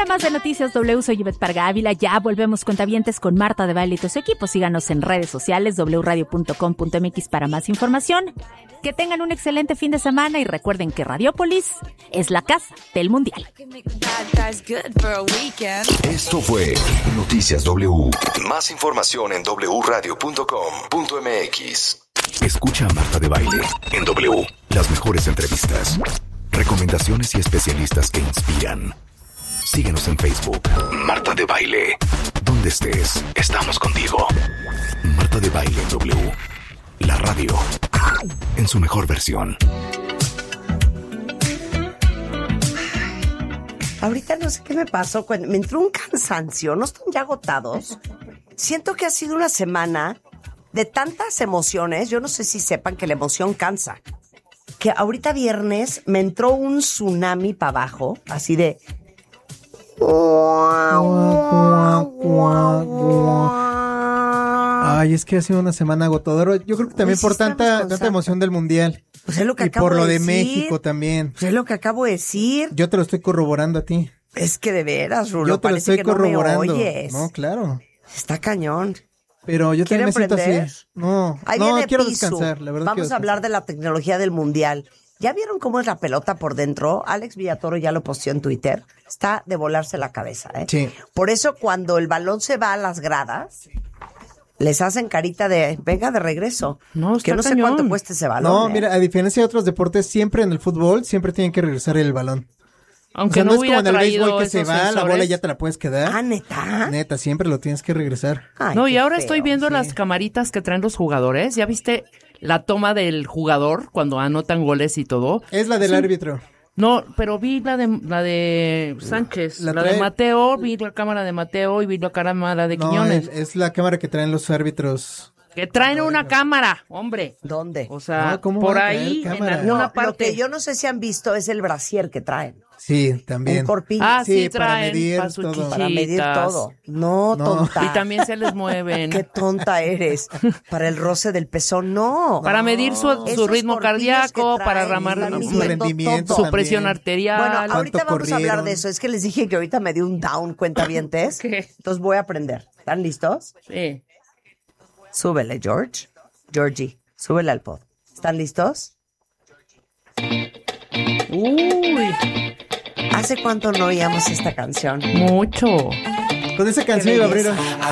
más de Noticias W, soy Ivette Parga Ávila. Ya volvemos cuentavientes con Marta de Baile y todo su equipo. Síganos en redes sociales, wradio.com.mx para más información. Que tengan un excelente fin de semana y recuerden que Radiopolis es la casa del Mundial. Esto fue Noticias W. Más información en wradio.com.mx. Escucha a Marta de Baile en W. Las mejores entrevistas, recomendaciones y especialistas que inspiran. Síguenos en Facebook. Marta de Baile. Donde estés, estamos contigo. Marta de Baile en W. La radio en su mejor versión. Ahorita no sé qué me pasó, me entró un cansancio, ¿no están ya agotados? Siento que ha sido una semana de tantas emociones, yo no sé si sepan que la emoción cansa. Que ahorita viernes me entró un tsunami para abajo, así de... Ay, es que ha sido una semana agotadora. Yo creo que también por tanta emoción del Mundial. Pues es lo que y acabo por lo de de decir. México también. Pues es lo que acabo de decir. Yo te lo estoy corroborando a ti. Es que de veras, Rulo, Yo te lo parece estoy que corroborando. no me oyes. No, claro. Está cañón. Pero yo también me siento prender? así. No, Ahí no, viene quiero Pisu. descansar, la verdad. Vamos a hablar de la tecnología del Mundial. ¿Ya vieron cómo es la pelota por dentro? Alex Villatoro ya lo posteó en Twitter. Está de volarse la cabeza, ¿eh? Sí. Por eso cuando el balón se va a las gradas, les hacen carita de, venga de regreso. No, está que no sé cañón. cuánto cuesta ese balón. No, mira, a diferencia de otros deportes, siempre en el fútbol, siempre tienen que regresar el balón. Aunque o sea, no no es hubiera como en el béisbol traído que se esos va, la bola y sensores. ya te la puedes quedar. Ah, ¿neta? Neta, siempre lo tienes que regresar. Ay, No, y qué ahora feo. estoy viendo sí. las camaritas que traen los jugadores. ¿Ya viste la toma del jugador cuando anotan goles y todo? Es la del árbitro. No, pero vi la de Sánchez, La la de trae- Mateo, vi la cámara de Mateo y vi la cámara de No, Quiñones. es la cámara que traen los árbitros. Que traen una cámara, hombre. ¿Dónde? O sea, No, ¿cómo por van a ahí, traer en cámara? alguna Lo parte. que yo no sé si han visto es el brasier que traen. Sí, también. Un corpiño. Ah, sí, Sí, para traen medir pa' sus todo. Para medir chichitas. todo. No, No. tonta. Y también se les mueven. Qué tonta eres. Para el roce del pezón, no. Para medir su Esos ritmo corpiños cardíaco, que para traen, ramar están su midiendo rendimiento, todo. su presión también. arterial. Bueno, ¿Cuánto ahorita vamos a hablar corrieron? de eso. Es que les dije que ahorita me dio un down, cuentavientes. ¿Qué? Entonces voy a aprender. ¿Están listos? Sí. Súbele, Georgie, súbele al pod. ¿Están listos? Uy, ¿Hace cuánto no oíamos esta canción? mucho. Con esa canción Qué iba a belleza. abrir